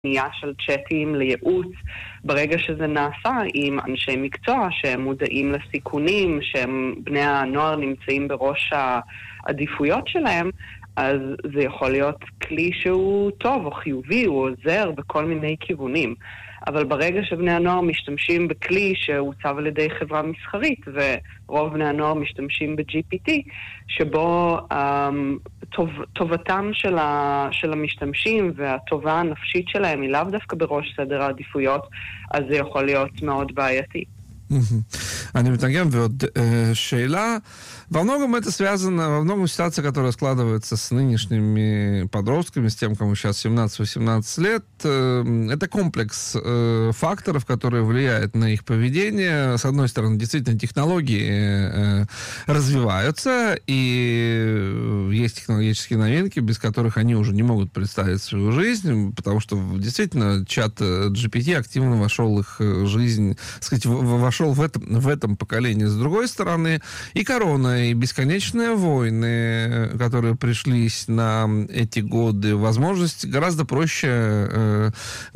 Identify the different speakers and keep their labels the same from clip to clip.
Speaker 1: בנייה של צ'אטים לייעוץ, ברגע שזה נעשה עם אנשי מקצוע שהם מודעים לסיכונים, שהם בני הנוער נמצאים בראש העדיפויות שלהם, אז זה יכול להיות כלי שהוא טוב או חיובי, הוא עוזר בכל מיני כיוונים. אבל ברגע שבני הנוער משתמשים בכלי שהוצב על ידי חברה מסחרית, ורוב בני הנוער משתמשים ב-GPT, שבו טובתם של המשתמשים והטובה הנפשית שלהם היא לאו דווקא בראש סדר העדיפויות, אז זה יכול להיות מאוד בעייתי.
Speaker 2: אני מתנגем, ועוד שאלה. Во многом это связано, во многом ситуация, которая складывается с нынешними подростками, с тем, кому сейчас 17-18 лет, это комплекс факторов, которые влияют на их поведение. С одной стороны, действительно, технологии развиваются, и есть технологические новинки, без которых они уже не могут представить свою жизнь, потому что действительно чат GPT активно вошел в их жизнь, так сказать, вошел в этом поколении. С другой стороны, и корона, и бесконечные войны, которые пришлись на эти годы, возможность гораздо проще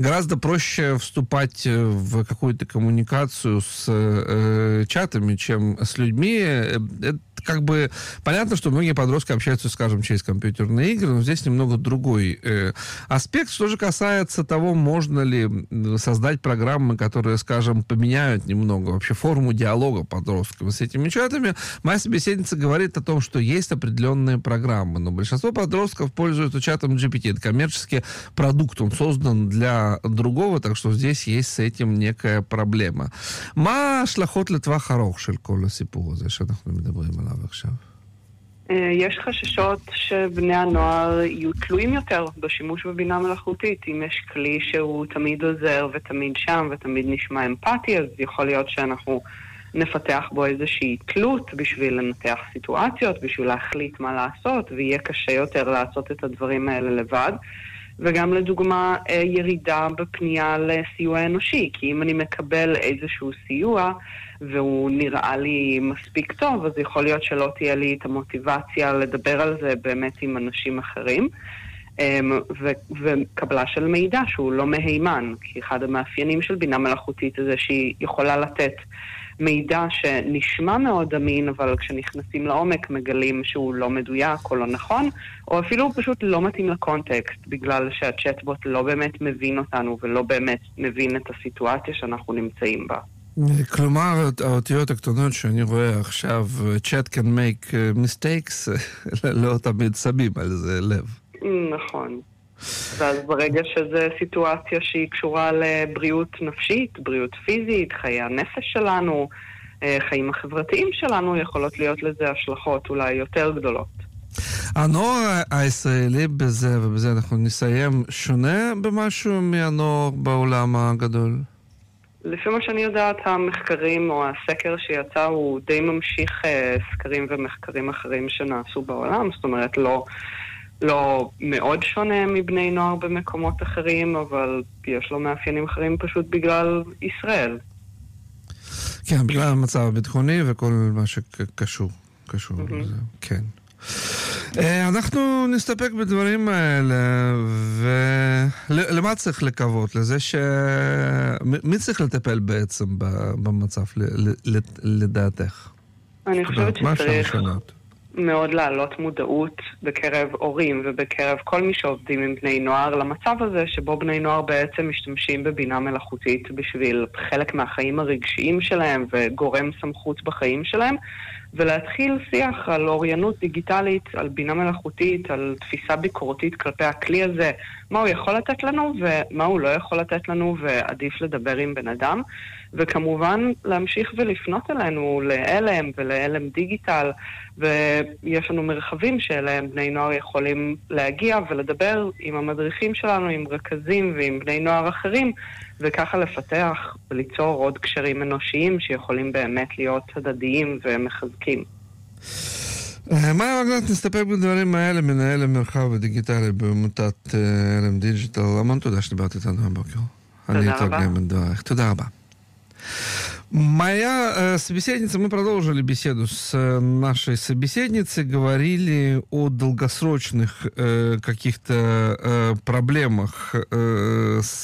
Speaker 2: вступать в какую-то коммуникацию с чатами, чем с людьми. Это как бы понятно, что многие подростки общаются, скажем, через компьютерные игры, но здесь немного другой аспект. Что же касается того, можно ли создать программы, которые, скажем, поменяют немного вообще форму диалога подростков с этими чатами, моя собеседница говорит о том, что есть определенные программы, но большинство подростков пользуются чатом GPT. Это коммерческий продукт, он создан для другого, так что здесь есть с этим некая проблема. מה השלכות לטווח ארוך של כל הסיפור הזה שאנחנו מדברים עליו עכשיו?
Speaker 1: יש חששות שבני הנוער יהיו תלויים יותר בשימוש בבינה מלאכותית. אם יש כלי שהוא תמיד עוזר ותמיד שם ותמיד נשמע אמפתי, אז יכול להיות שאנחנו נפתח בו איזושהי תלות בשביל לנתח סיטואציות, בשביל להחליט מה לעשות, ויהיה קשה יותר לעשות את הדברים האלה לבד. וגם לדוגמה ירידה בפנייה לסיוע אנושי, כי אם אני מקבל איזשהו סיוע והוא נראה לי מספיק טוב, אז יכול להיות שלא תהיה לי את המוטיבציה לדבר על זה באמת עם אנשים אחרים, וקבלה של מידע שהוא לא מהימן, כי אחד המאפיינים של בינה מלאכותית זה שהיא יכולה לתת מידע שנשמע מאוד אמין, אבל כשנכנסים לעומק מגלים שהוא לא מדויק או לא נכון, או אפילו פשוט לא מתאים לקונטקסט, בגלל שהצ'אטבוט לא באמת מבין אותנו ולא באמת מבין את הסיטואציה שאנחנו נמצאים בה.
Speaker 2: כלומר, האותיות הקטנות שאני רואה עכשיו, chat can make mistakes, לא תמיד שמים על זה לב.
Speaker 1: נכון. ואז ברגע שזו סיטואציה שהיא קשורה לבריאות נפשית, בריאות פיזית, חיי הנפש שלנו, חיים החברתיים שלנו, יכולות להיות לזה השלכות אולי יותר גדולות.
Speaker 2: הנוער הישראלי בזה, ובזה אנחנו נסיים, שונה במשהו מהנוער בעולם הגדול?
Speaker 1: לפי מה שאני יודעת, המחקרים או הסקר שיצא הוא די ממשיך סקרים ומחקרים אחרים שנעשו בעולם, זאת אומרת לא מאוד שונה מבני נוער במקומות אחרים, אבל יש לו מאפיינים אחרים פשוט בגלל ישראל.
Speaker 2: כן, בגלל המצב הביטחוני וכל מה שקשור לזה, כן. אנחנו נסתפק בדברים האלה, ולמה צריך לקוות? לזה מי צריך לטפל בעצם במצב, לדעתך?
Speaker 1: אני חושבת שצריך מאוד להעלות מודעות בקרב הורים ובקרב כל מי שעובדים עם בני נוער למצב הזה שבו בני נוער בעצם משתמשים בבינה מלאכותית בשביל חלק מהחיים הרגשיים שלהם וגורם סמכות בחיים שלהם, ולהתחיל שיח על אוריינות דיגיטלית, על בינה מלאכותית, על תפיסה ביקורתית כלפי הכלי הזה, מה הוא יכול לתת לנו ומה הוא לא יכול לתת לנו, ועדיף לדבר עם בן אדם, וכמובן להמשיך ולפנות אלינו לאלם ולאלם דיגיטל, ויש לנו מרחבים שאליהם בני נוער יכולים להגיע ולדבר עם המדריכים שלנו, עם רכזים ועם בני נוער אחרים, וככה לפתח וליצור עוד קשרים אנושיים שיכולים באמת להיות הדדיים ומחזקים.
Speaker 2: מאיה רגלנט, נסתפק בדברים האלה, מנהל המרחב הדיגיטלי בעמותת אלם דיגיטל. המון תודה שדיברת איתנו הבוקר.
Speaker 1: תודה רבה.
Speaker 2: תודה רבה. Моя собеседница, мы продолжили беседу с нашей собеседницей, говорили о долгосрочных каких-то проблемах с